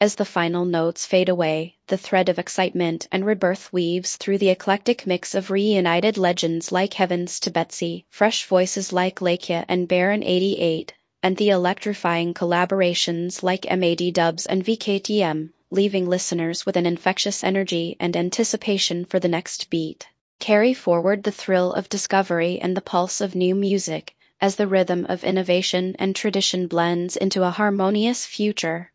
As the final notes fade away, the thread of excitement and rebirth weaves through the eclectic mix of reunited legends like Heavens to Betsy, fresh voices like Lakia and Baron 88, and the electrifying collaborations like MAD Dubs and VKTM, leaving listeners with an infectious energy and anticipation for the next beat. Carry forward the thrill of discovery and the pulse of new music, as the rhythm of innovation and tradition blends into a harmonious future.